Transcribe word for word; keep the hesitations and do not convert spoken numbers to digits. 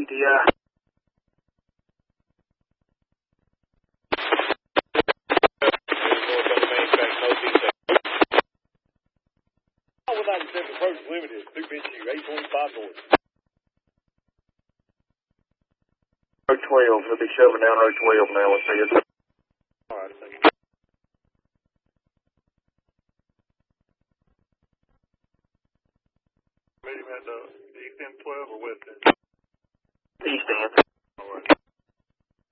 P T I. Approach limited, two bench you, eight twenty-five north. Road twelve, he'll be shoving down road twelve now, let's see it. Alright, thank you. Meet him at the east end twelve or west end? East end.